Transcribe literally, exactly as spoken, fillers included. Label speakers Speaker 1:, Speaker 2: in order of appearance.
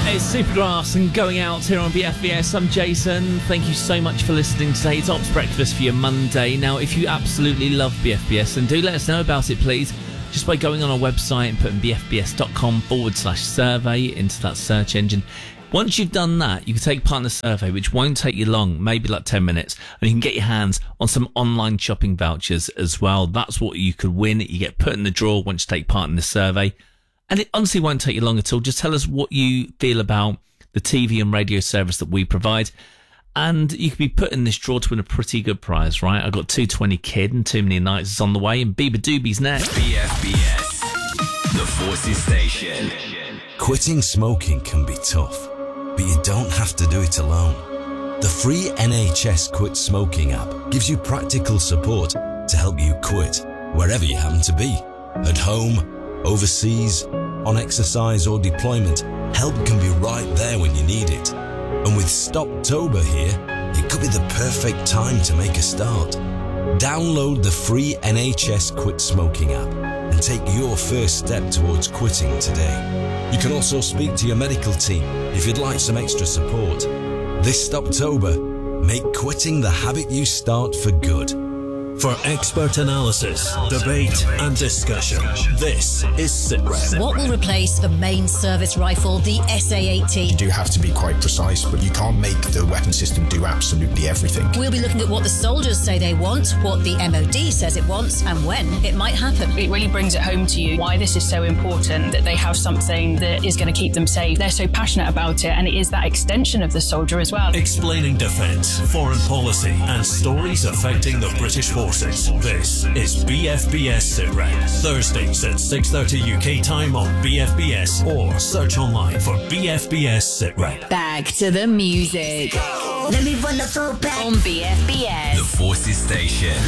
Speaker 1: It's Supergrass and Going Out here on B F B S. I'm Jason. Thank you so much for listening today. It's Ops Breakfast for your Monday. Now, if you absolutely love B F B S, then do let us know about it, please. Just by going on our website and putting bfbs.com forward slash survey into that search engine. Once you've done that, you can take part in the survey, which won't take you long, maybe like ten minutes, and you can get your hands on some online shopping vouchers as well. That's what you could win. You get put in the draw once you take part in the survey. And it honestly won't take you long at all. Just tell us what you feel about the T V and radio service that we provide. And you could be put in this draw to win a pretty good prize, right? I've got two twenty Kid and Too Many Nights is on the way, and Bieber Doobie's next.
Speaker 2: B F B S, the Forces Station.
Speaker 3: Quitting smoking can be tough, but you don't have to do it alone. The free N H S Quit Smoking app gives you practical support to help you quit wherever you happen to be. At home, overseas, on exercise or deployment, help can be right there when you need it. And with Stoptober here, it could be the perfect time to make a start. Download the free N H S Quit Smoking app and take your first step towards quitting today. You can also speak to your medical team if you'd like some extra support. This Stoptober, make quitting the habit you start for good.
Speaker 4: For expert analysis, debate and discussion, this is SITREP.
Speaker 5: What will replace the main service rifle, the S A eighteen?
Speaker 6: You do have to be quite precise, but you can't make the weapon system do absolutely everything.
Speaker 5: We'll be looking at what the soldiers say they want, what the M O D says it wants, and when it might happen.
Speaker 7: It really brings it home to you why this is so important, that they have something that is going to keep them safe. They're so passionate about it, and it is that extension of the soldier as well.
Speaker 4: Explaining defence, foreign policy, and stories affecting the British forces. This is B F B S SITREP. Thursdays at six thirty U K time on B F B S, or search online for B F B S SITREP.
Speaker 8: Back to the music. Let me run the floor back on B F B S.
Speaker 2: The Forces Station.